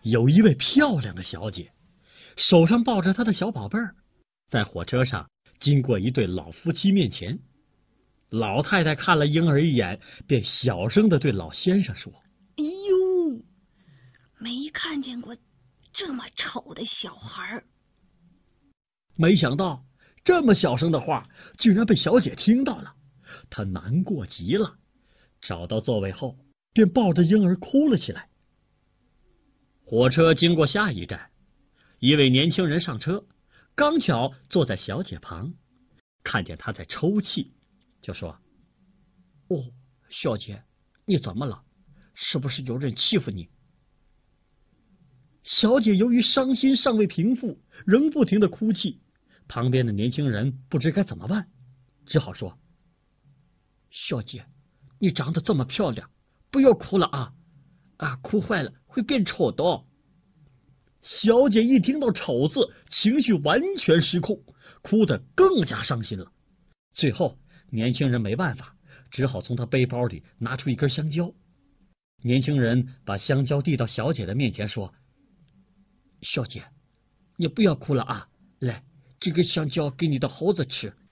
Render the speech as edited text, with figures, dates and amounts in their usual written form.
有一位漂亮的小姐，手上抱着她的小宝贝儿，在火车上经过一对老夫妻面前。老太太看了婴儿一眼，便小声地对老先生说：“ 哎呦，没看见过这么丑的小孩。” 没想到这么小声的话居然被小姐听到了，她难过极了，找到座位后便抱着婴儿哭了起来。火车经过下一站，一位年轻人上车，刚巧坐在小姐旁，看见她在抽泣，就说：“哦，小姐，你怎么了？是不是有人欺负你？”小姐由于伤心尚未平复，仍不停的哭泣。旁边的年轻人不知该怎么办，只好说：“小姐，你长得这么漂亮，不要哭了啊，哭坏了会变丑的哦。”小姐一听到丑字，情绪完全失控，哭得更加伤心了。最后年轻人没办法，只好从他背包里拿出一根香蕉。年轻人把香蕉递到小姐的面前，说：“小姐，你不要哭了啊，来，这个香蕉给你的猴子吃，